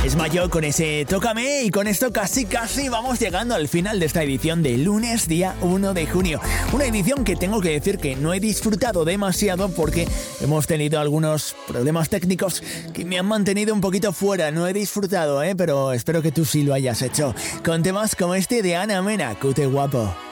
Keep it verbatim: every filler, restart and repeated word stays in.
Esmayo con ese Tócame, y con esto casi casi vamos llegando al final de esta edición de lunes, día uno de junio. Una edición que tengo que decir que no he disfrutado demasiado porque hemos tenido algunos problemas técnicos que me han mantenido un poquito fuera. No he disfrutado, ¿eh? Pero espero que tú sí lo hayas hecho. Con temas como este de Ana Mena, Cute Guapo.